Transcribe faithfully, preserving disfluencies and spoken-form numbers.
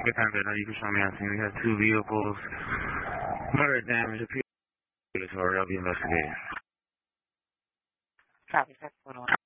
Good time, but you can show me on scene. We have two vehicles. Moderate damage appears. I'll be investigating. Copy, that's going on.